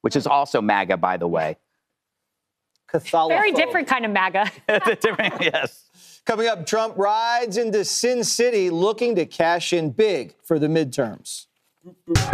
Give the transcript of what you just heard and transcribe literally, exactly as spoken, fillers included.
which is also MAGA, by the way. Catholophobe. Very different kind of MAGA. Different, yes. Coming up, Trump rides into Sin City looking to cash in big for the midterms.